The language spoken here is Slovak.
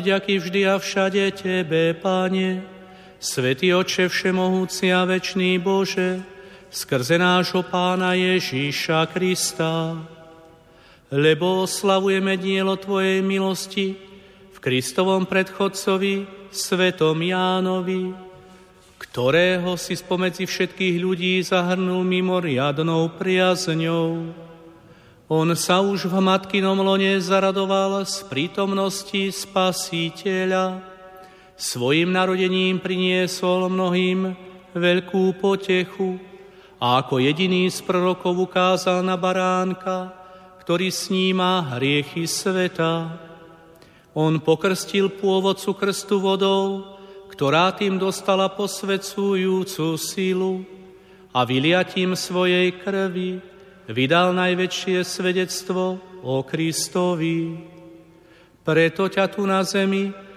Ďakuj vždy a všade Tebe, Pane, Svätý Otče všemohúci a večný Bože, skrze nášho Pána Ježíša Krista, lebo oslavujeme dielo Tvojej milosti v Kristovom predchodcovi, Svetom Jánovi, ktorého si spomedzi všetkých ľudí zahrnul mimoriadnou priazňou. On sa už v matkinom lone zaradoval z prítomnosti Spasiteľa. Svojím narodením priniesol mnohým veľkú potechu a ako jediný z prorokov ukázal na baránka, ktorý sníma hriechy sveta. On pokrstil pôvodcu krstu vodou, ktorá tým dostala posvedzujúcu silu, a vyliatím svojej krvi vydal najväčšie svedectvo o Kristovi. Preto ťa tu na zemi